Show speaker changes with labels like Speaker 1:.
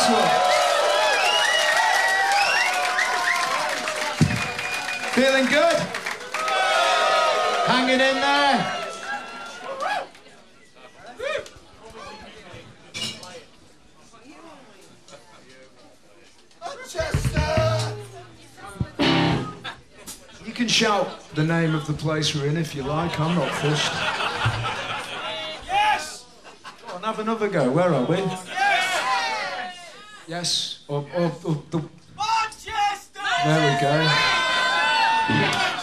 Speaker 1: Nice one. Feeling good? Hanging in there? You can shout the name of the place we're in if you like, I'm not fussed.
Speaker 2: Yes!
Speaker 1: Go on, have another go. Where are we?
Speaker 2: Yes!
Speaker 1: Yes, or the...
Speaker 2: Manchester!
Speaker 1: There we go.